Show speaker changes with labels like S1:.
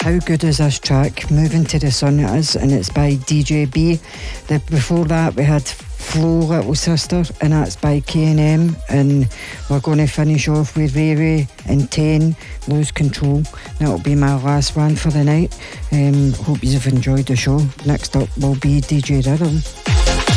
S1: How good is this track? Moving to the Sun it is, and it's by DJ B. Before that we had Flo Little Sister, and that's by K&M, and we're going to finish off with Ray and 10, Lose Control. That'll be my last one for the night. Hope you've enjoyed the show. Next up will be DJ Rhythm.